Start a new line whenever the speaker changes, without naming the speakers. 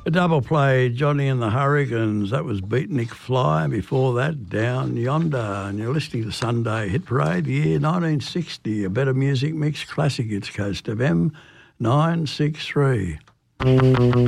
A double play, Johnny and the Hurricanes. That was Beatnik Fly. Before that, Down Yonder. And you're listening to Sunday Hit Parade, year 1960. A better music mix, classic hits, Coast FM 963.